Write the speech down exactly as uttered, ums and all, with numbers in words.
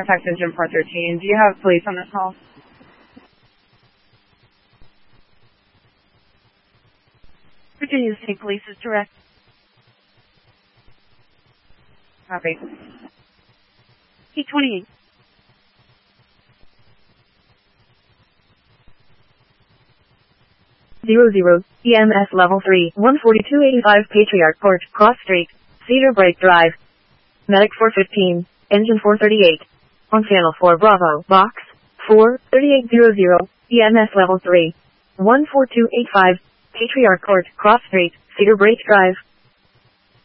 Text engine four thirteen. Do you have police on this call? Virginia State Police is direct. Copy. P twenty-eight. Zero zero, E M S level three, one forty-two eighty-five Patriarch Court, Cross Street, Cedar Break Drive. Medic four fifteen, engine four thirty-eight. On channel four Bravo, box, four, thirty-eight hundred, E M S level three, one four two eight five, Patriarch Court, Cross Street, Cedar Break Drive.